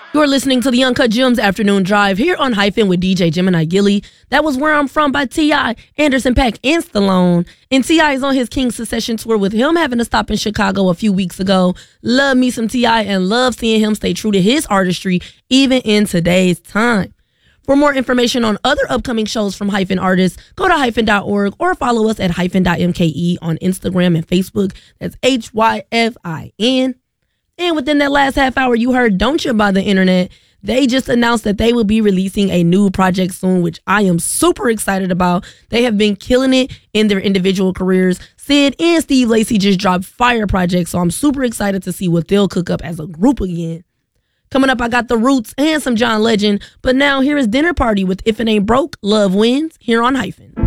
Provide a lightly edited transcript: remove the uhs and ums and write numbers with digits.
You're listening to the Uncut Gems Afternoon Drive here on Hyphen with DJ Gemini Gilly. That was Where I'm From by T.I., Anderson .Paak, and Stallone. And T.I. is on his King Secession tour with him having to stop in Chicago a few weeks ago. Love me some T.I. and love seeing him stay true to his artistry even in today's time. For more information on other upcoming shows from Hyphen artists, go to hyphen.org or follow us at hyphen.mke on Instagram and Facebook. That's HYFIN. And within that last half hour, you heard Don't You by the Internet. They just announced that they will be releasing a new project soon, which I am super excited about. They have been killing it in their individual careers. Sid and Steve Lacy just dropped fire projects, so I'm super excited to see what they'll cook up as a group again. Coming up, I got The Roots and some John Legend. But now here is Dinner Party with If It Ain't Broke, Love Wins, here on Hyphen.